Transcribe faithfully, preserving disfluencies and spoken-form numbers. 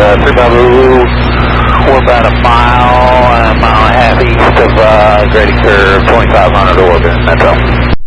uh, three Babu. We're about a mile, a mile and a half east of uh, Grady Curve, twenty-five hundred orbit. That's all.